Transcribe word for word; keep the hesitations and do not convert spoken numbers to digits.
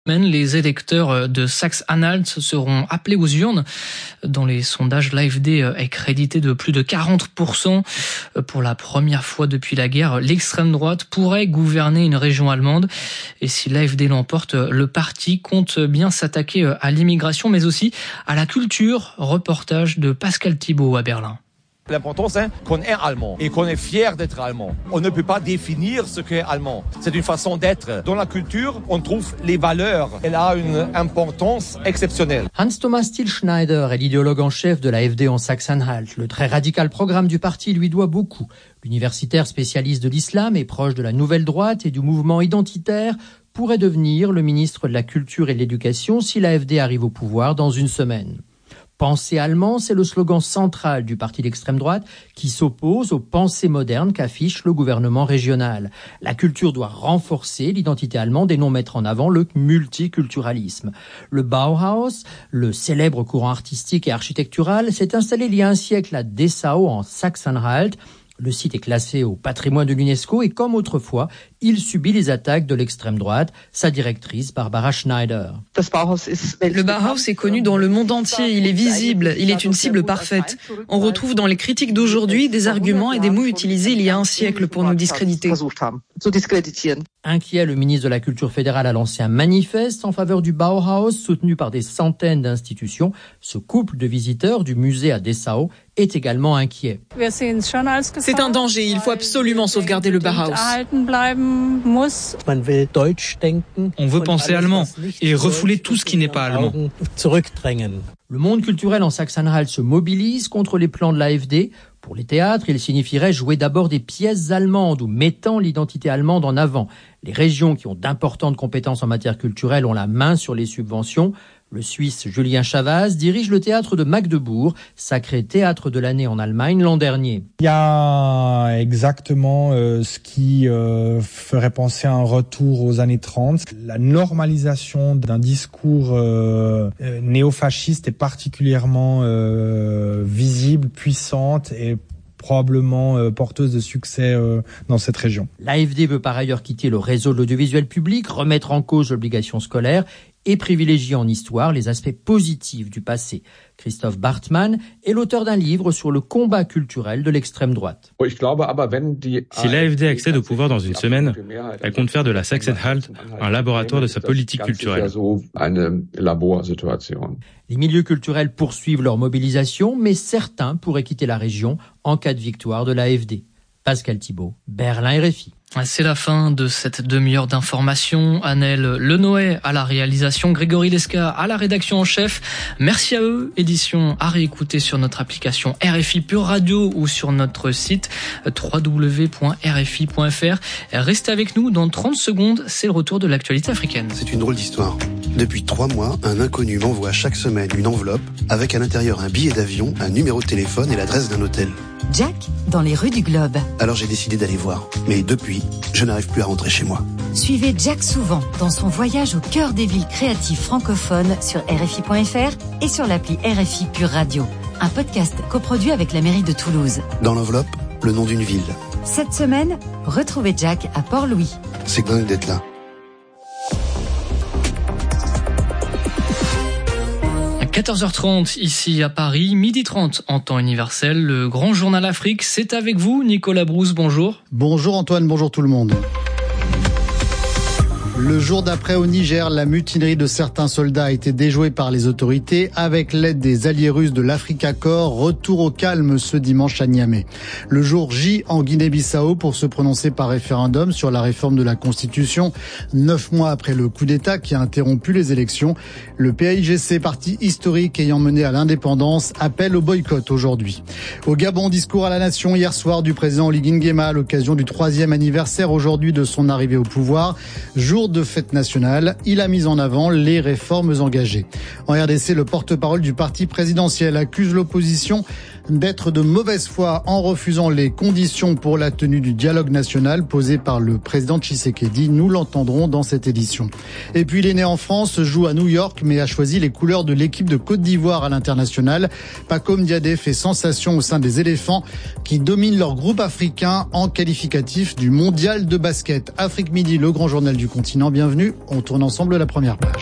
Les électeurs de Saxe-Anhalt seront appelés aux urnes. Dans les sondages, l'A F D est crédité de plus de quarante pour cent. Pour la première fois depuis la guerre, l'extrême droite pourrait gouverner une région allemande. Et si l'A F D l'emporte, le parti compte bien s'attaquer à l'immigration, mais aussi à la culture. Reportage de Pascal Thibault à Berlin. L'important, c'est qu'on est allemand et qu'on est fier d'être allemand. On ne peut pas définir ce qu'est allemand. C'est une façon d'être. Dans la culture, on trouve les valeurs. Elle a une importance exceptionnelle. Hans-Thomas Stielschneider est l'idéologue en chef de l'A F D en Saxe-Anhalt. Le très radical programme du parti lui doit beaucoup. L'universitaire spécialiste de l'islam et proche de la nouvelle droite et du mouvement identitaire pourrait devenir le ministre de la Culture et de l'Éducation si l'A F D arrive au pouvoir dans une semaine. Penser allemand, c'est le slogan central du parti d'extrême droite qui s'oppose aux pensées modernes qu'affiche le gouvernement régional. La culture doit renforcer l'identité allemande et non mettre en avant le multiculturalisme. Le Bauhaus, le célèbre courant artistique et architectural, s'est installé il y a un siècle à Dessau en Saxe-Anhalt. Le site est classé au patrimoine de l'UNESCO et comme autrefois, il subit les attaques de l'extrême droite. Sa directrice, Barbara Schneider. Le Bauhaus est connu dans le monde entier, il est visible, il est une cible parfaite. On retrouve dans les critiques d'aujourd'hui des arguments et des mots utilisés il y a un siècle pour nous discréditer. Inquiet, le ministre de la Culture fédérale a lancé un manifeste en faveur du Bauhaus, soutenu par des centaines d'institutions. Ce couple de visiteurs du musée à Dessau est également inquiet. C'est un danger, il faut absolument sauvegarder le Bauhaus. On veut penser allemand et refouler tout ce qui n'est pas allemand. Le monde culturel en Saxe-Anhalt se mobilise contre les plans de l'A F D. Pour les théâtres, il signifierait jouer d'abord des pièces allemandes ou mettant l'identité allemande en avant. Les régions qui ont d'importantes compétences en matière culturelle ont la main sur les subventions. Le Suisse Julien Chavaz dirige le théâtre de Magdebourg, sacré théâtre de l'année en Allemagne l'an dernier. Il y a exactement euh, ce qui euh, ferait penser à un retour aux années trente. La normalisation d'un discours euh, euh, néofasciste est particulièrement euh, visible, puissante et probablement euh, porteuse de succès euh, dans cette région. L'A F D veut par ailleurs quitter le réseau de l'audiovisuel public, remettre en cause l'obligation scolaire et privilégier en histoire les aspects positifs du passé. Christophe Bartmann est l'auteur d'un livre sur le combat culturel de l'extrême droite. Si l'A F D accède au pouvoir dans une semaine, elle compte faire de la Saxe-Anhalt un laboratoire de sa politique culturelle. Les milieux culturels poursuivent leur mobilisation, mais certains pourraient quitter la région en cas de victoire de l'A F D. Pascal Thibault, Berlin R F I. C'est la fin de cette demi-heure d'information. Annelle Lenoé à la réalisation, Grégory Lesca à la rédaction en chef. Merci à eux. Édition à réécouter sur notre application R F I Pure Radio ou sur notre site w w w point r f i point f r. Restez avec nous dans trente secondes. C'est le retour de l'actualité africaine. C'est une drôle d'histoire. Depuis trois mois, un inconnu m'envoie chaque semaine une enveloppe avec à l'intérieur un billet d'avion, un numéro de téléphone et l'adresse d'un hôtel. Jack, dans les rues du Globe. Alors j'ai décidé d'aller voir. Mais depuis, je n'arrive plus à rentrer chez moi. Suivez Jack souvent dans son voyage au cœur des villes créatives francophones sur r f i point f r et sur l'appli R F I Pure Radio. Un podcast coproduit avec la mairie de Toulouse. Dans l'enveloppe, le nom d'une ville. Cette semaine, retrouvez Jack à Port-Louis. C'est dingue d'être là. quatorze heures trente ici à Paris, midi trente en temps universel. Le grand journal Afrique, c'est avec vous, Nicolas Brousse, bonjour. Bonjour Antoine, bonjour tout le monde. Le jour d'après au Niger, la mutinerie de certains soldats a été déjouée par les autorités avec l'aide des alliés russes de l'Africa Corps. Retour au calme ce dimanche à Niamey. Le jour J en Guinée-Bissau pour se prononcer par référendum sur la réforme de la Constitution. Neuf mois après le coup d'État qui a interrompu les élections, le P A I G C, parti historique ayant mené à l'indépendance, appelle au boycott aujourd'hui. Au Gabon, discours à la nation hier soir du président Oligui Nguema à l'occasion du troisième anniversaire aujourd'hui de son arrivée au pouvoir. Jour de fête nationale, il a mis en avant les réformes engagées. En R D C, le porte-parole du parti présidentiel accuse l'opposition d'être de mauvaise foi en refusant les conditions pour la tenue du dialogue national posé par le président Tshisekedi. Nous l'entendrons dans cette édition. Et puis, il est né en France, joue à New York, mais a choisi les couleurs de l'équipe de Côte d'Ivoire à l'international. Pacome Diadé fait sensation au sein des éléphants qui dominent leur groupe africain en qualificatif du mondial de basket. Afrique Midi, le grand journal du continent. continent. Bienvenue, on tourne ensemble la première page.